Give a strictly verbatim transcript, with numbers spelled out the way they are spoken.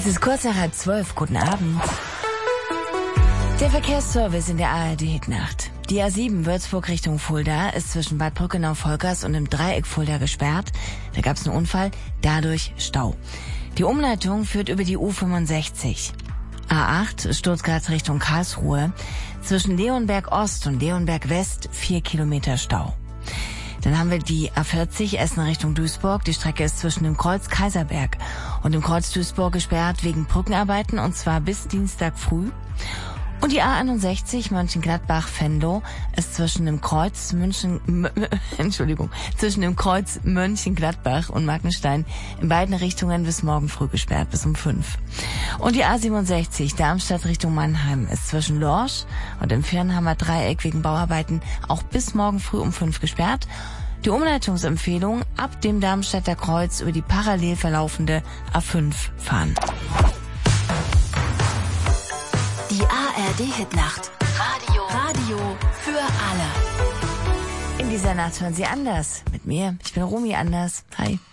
Es ist kurz nach halb zwölf. Guten Abend. Der Verkehrsservice in der A R D-Hitnacht. Die A sieben Würzburg Richtung Fulda ist zwischen Bad Brückenau-Volkers und dem Dreieck Fulda gesperrt. Da gab es einen Unfall, dadurch Stau. Die Umleitung führt über die U fünfundsechzig. A acht Stuttgart Richtung Karlsruhe. Zwischen Leonberg Ost und Leonberg West vier Kilometer Stau. Dann haben wir die A vierzig Essen Richtung Duisburg. Die Strecke ist zwischen dem Kreuz Kaiserberg und dem Kreuz Duisburg gesperrt wegen Brückenarbeiten, und zwar bis Dienstag früh. Und die A einundsechzig Mönchengladbach-Venlo ist zwischen dem Kreuz München, M Entschuldigung, zwischen dem Kreuz Mönchengladbach und Magnestein in beiden Richtungen bis morgen früh gesperrt, bis um fünf. Und die A siebenundsechzig Darmstadt Richtung Mannheim ist zwischen Lorsch und dem Firnhammer Dreieck wegen Bauarbeiten auch bis morgen früh um fünf gesperrt. Die Umleitungsempfehlung: ab dem Darmstädter Kreuz über die parallel verlaufende A fünf fahren. Die A R D-Hitnacht. Radio. Radio für alle. In dieser Nacht hören Sie Anders. Mit mir. Ich bin Romy Anders. Hi.